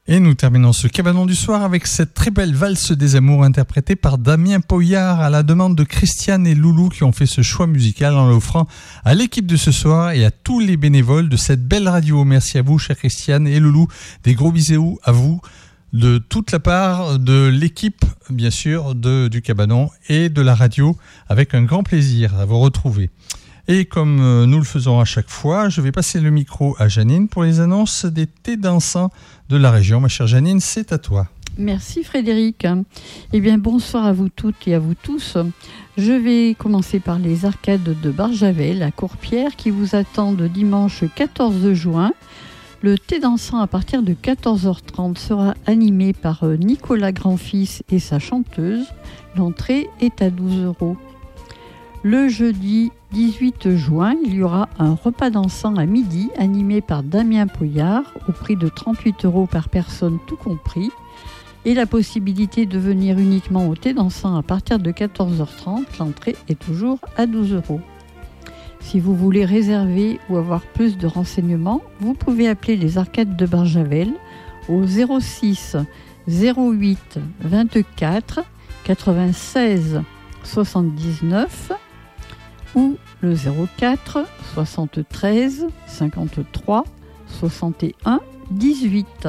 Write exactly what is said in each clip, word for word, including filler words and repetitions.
Et nous terminons ce cabanon du soir avec cette très belle valse des amours interprétée par Damien Poyard à la demande de Christiane et Loulou qui ont fait ce choix musical en l'offrant à l'équipe de ce soir et à tous les bénévoles de cette belle radio. Merci à vous, chère Christiane et Loulou. Des gros bisous à vous de toute la part de l'équipe, bien sûr, de, du cabanon et de la radio, avec un grand plaisir à vous retrouver. Et comme nous le faisons à chaque fois, je vais passer le micro à Janine pour les annonces des thés dansants de la région. Ma chère Janine, c'est à toi. Merci Frédéric. Eh bien, bonsoir à vous toutes et à vous tous. Je vais commencer par les arcades de Barjavel à Courpierre qui vous attendent dimanche quatorze juin. Le thé dansant à partir de quatorze heures trente sera animé par Nicolas Grandfils et sa chanteuse. L'entrée est à douze euros. Le jeudi dix-huit juin, il y aura un repas dansant à midi animé par Damien Poyard au prix de trente-huit euros par personne tout compris et la possibilité de venir uniquement au thé dansant à partir de quatorze heures trente. L'entrée est toujours à douze euros. Si vous voulez réserver ou avoir plus de renseignements, vous pouvez appeler les arcades de Barjavel au zéro six zéro huit vingt-quatre quatre-vingt-seize soixante-dix-neuf ou le zéro quatre soixante-treize cinquante-trois soixante et un dix-huit.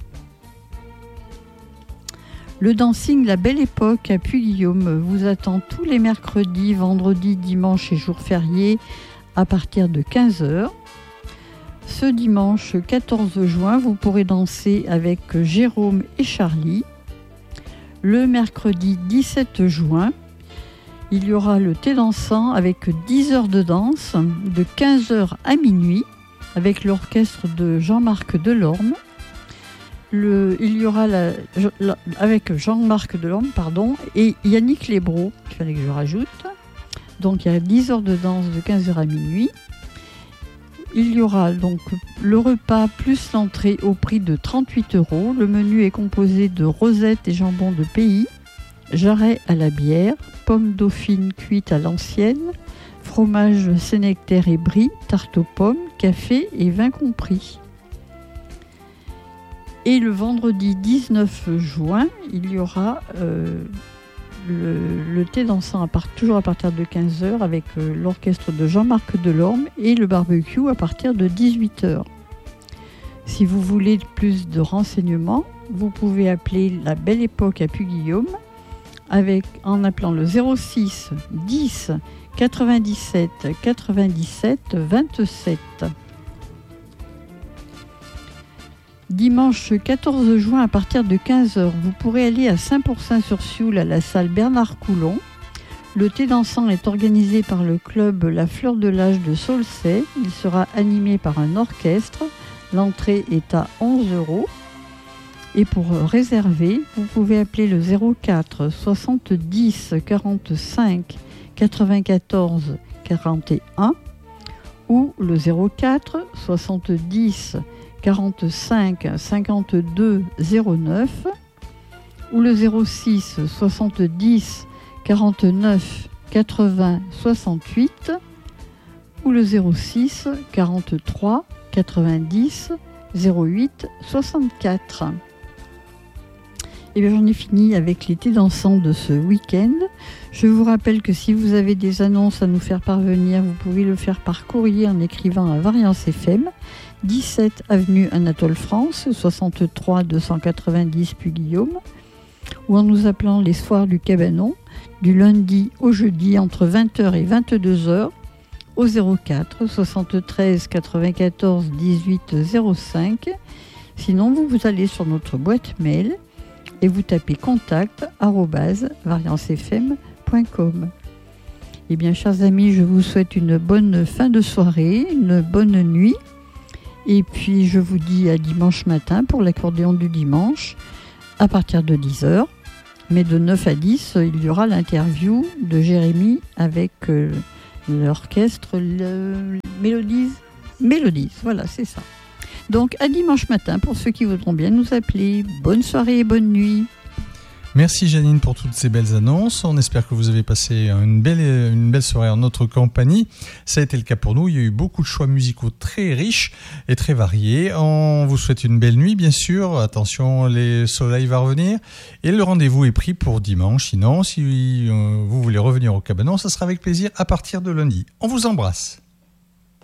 Le dancing La Belle Époque à Puy-Guillaume vous attend tous les mercredis, vendredis, dimanches et jours fériés à partir de quinze heures. Ce dimanche quatorze juin, vous pourrez danser avec Jérôme et Charlie. Le mercredi dix-sept juin, il y aura le thé dansant avec dix heures de danse de quinze heures à minuit avec l'orchestre de Jean-Marc Delorme. Le, il y aura la, la, avec Jean-Marc Delorme pardon, et Yannick Lebro, il fallait que je rajoute. Donc il y a dix heures de danse de quinze heures à minuit. Il y aura donc le repas plus l'entrée au prix de trente-huit euros. Le menu est composé de rosettes et jambon de pays, jarret à la bière, pommes dauphines cuites à l'ancienne, fromage Saint-Nectaire et brie, tarte aux pommes, café et vin compris. Et le vendredi dix-neuf juin, il y aura euh, le, le thé dansant à part, toujours à partir de quinze heures avec euh, l'orchestre de Jean-Marc Delorme et le barbecue à partir de dix-huit heures. Si vous voulez plus de renseignements, vous pouvez appeler La Belle Époque à Puy-Guillaume avec, en appelant le zéro six dix quatre-vingt-dix-sept quatre-vingt-dix-sept vingt-sept. Dimanche quatorze juin à partir de quinze heures, vous pourrez aller à Saint-Pourçain-sur-Sioule à la salle Bernard Coulon. Le thé dansant est organisé par le club La Fleur de l'Âge de Saulçay. Il sera animé par un orchestre. L'entrée est à onze euros. Et pour réserver, vous pouvez appeler le zéro quatre soixante-dix quarante-cinq quatre-vingt-quatorze quarante et un ou le zéro quatre soixante-dix quarante-cinq cinquante-deux zéro neuf ou le zéro six soixante-dix quarante-neuf quatre-vingts soixante-huit ou le zéro six quarante-trois quatre-vingt-dix zéro huit soixante-quatre. Et bien j'en ai fini avec les thés dansants de ce week-end. Je vous rappelle que si vous avez des annonces à nous faire parvenir, vous pouvez le faire par courrier en écrivant à Variance F M, dix-sept avenue Anatole France, soixante-trois deux cent quatre-vingt-dix Puy-Guillaume, ou en nous appelant les soirs du cabanon, du lundi au jeudi entre vingt heures et vingt-deux heures, au zéro quatre soixante-treize quatre-vingt-quatorze dix-huit zéro cinq. Sinon, vous, vous allez sur notre boîte mail et vous tapez contact arobase variance f m point com. Eh bien, chers amis, je vous souhaite une bonne fin de soirée, une bonne nuit. Et puis, je vous dis à dimanche matin pour l'accordéon du dimanche à partir de dix heures. Mais de neuf à dix, il y aura l'interview de Jérémy avec euh, l'orchestre le... Mélodies. Mélodies, voilà, c'est ça. Donc, à dimanche matin pour ceux qui voudront bien nous appeler. Bonne soirée et bonne nuit. Merci Janine pour toutes ces belles annonces. On espère que vous avez passé une belle, une belle soirée en notre compagnie. Ça a été le cas pour nous. Il y a eu beaucoup de choix musicaux très riches et très variés. On vous souhaite une belle nuit, bien sûr. Attention, le soleil va revenir. Et le rendez-vous est pris pour dimanche. Sinon, si vous voulez revenir au cabanon, ça sera avec plaisir à partir de lundi. On vous embrasse.